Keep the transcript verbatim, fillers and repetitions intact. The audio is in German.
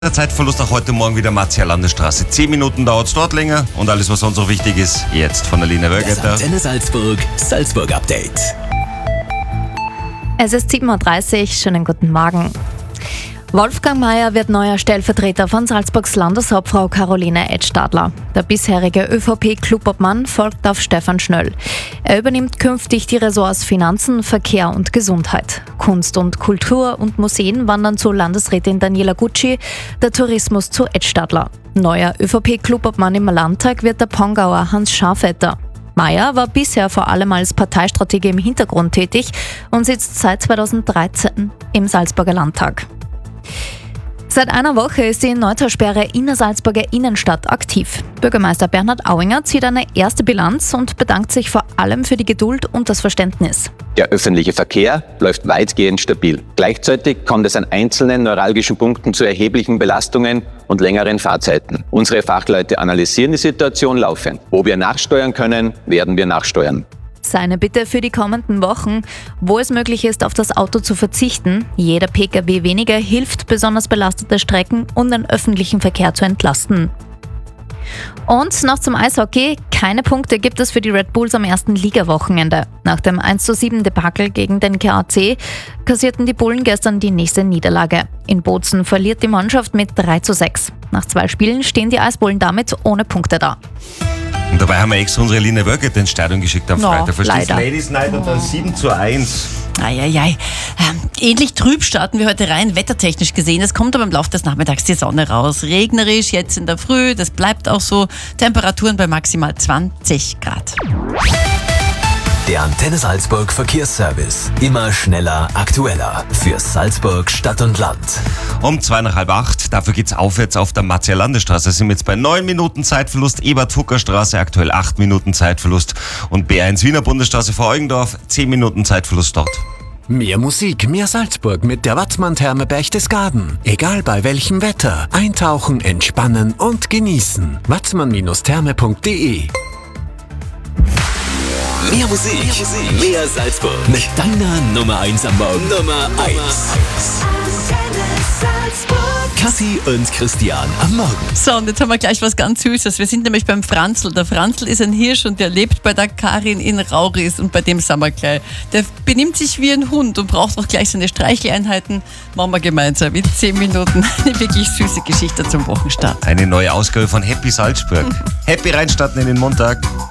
Der Zeitverlust auch heute Morgen wieder Martial-Landesstraße. Zehn Minuten dauert es dort länger und alles, was sonst noch wichtig ist, jetzt von der Lina Wölgeter. Das Antenne Salzburg, Salzburg Update. Es ist sieben Uhr dreißig, schönen guten Morgen. Wolfgang Maier wird neuer Stellvertreter von Salzburgs Landeshauptfrau Caroline Edstadler. Der bisherige ÖVP-Clubobmann folgt auf Stefan Schnöll. Er übernimmt künftig die Ressorts Finanzen, Verkehr und Gesundheit. Kunst und Kultur und Museen wandern zu Landesrätin Daniela Gucci, der Tourismus zu Edstadler. Neuer ÖVP-Clubobmann im Landtag wird der Pongauer Hans Scharfetter. Maier war bisher vor allem als Parteistratege im Hintergrund tätig und sitzt seit zweitausenddreizehn im Salzburger Landtag. Seit einer Woche ist die Neutalsperre in der Salzburger Innenstadt aktiv. Bürgermeister Bernhard Auinger zieht eine erste Bilanz und bedankt sich vor allem für die Geduld und das Verständnis. Der öffentliche Verkehr läuft weitgehend stabil. Gleichzeitig kommt es an einzelnen neuralgischen Punkten zu erheblichen Belastungen und längeren Fahrzeiten. Unsere Fachleute analysieren die Situation laufend. Wo wir nachsteuern können, werden wir nachsteuern. Seine Bitte für die kommenden Wochen, wo es möglich ist, auf das Auto zu verzichten. Jeder Pkw weniger hilft, besonders belastete Strecken und den öffentlichen Verkehr zu entlasten. Und noch zum Eishockey. Keine Punkte gibt es für die Red Bulls am ersten Ligawochenende. Nach dem eins zu sieben Debakel gegen den K A C kassierten die Bullen gestern die nächste Niederlage. In Bozen verliert die Mannschaft mit drei zu sechs. Nach zwei Spielen stehen die Eisbullen damit ohne Punkte da. Und dabei haben wir extra unsere Lina Wölgeter ins Stadion geschickt am No, Freitag. Verstehst du? leider. Ladies Night und dann sieben zu eins. Eieiei. Ähm, ähnlich trüb starten wir heute rein, wettertechnisch gesehen. Es kommt aber im Laufe des Nachmittags die Sonne raus. Regnerisch jetzt in der Früh, das bleibt auch so. Temperaturen bei maximal zwanzig Grad. Der Antenne Salzburg Verkehrsservice. Immer schneller, aktueller. Für Salzburg, Stadt und Land. Um zwei nach halb acht, dafür geht's aufwärts auf der Martial-Landesstraße. Sind wir jetzt bei neun Minuten Zeitverlust, Ebert-Hucker-Straße aktuell acht Minuten Zeitverlust und B eins Wiener Bundesstraße vor Eugendorf zehn Minuten Zeitverlust dort. Mehr Musik, mehr Salzburg mit der Watzmann-Therme Berchtesgaden. Egal bei welchem Wetter. Eintauchen, entspannen und genießen. watzmann Therme punkt de. Mehr Musik, mehr Salzburg. Mit deiner Nummer eins am Morgen. Nummer eins. Kathi und Christian am Morgen. So, und jetzt haben wir gleich was ganz Süßes. Wir sind nämlich beim Franzl. Der Franzl ist ein Hirsch und der lebt bei der Karin in Rauris und bei dem sind wir gleich. Der benimmt sich wie ein Hund und braucht auch gleich seine Streicheleinheiten. Machen wir gemeinsam mit zehn Minuten eine wirklich süße Geschichte zum Wochenstart. Eine neue Ausgabe von Happy Salzburg. Happy reinstarten in den Montag.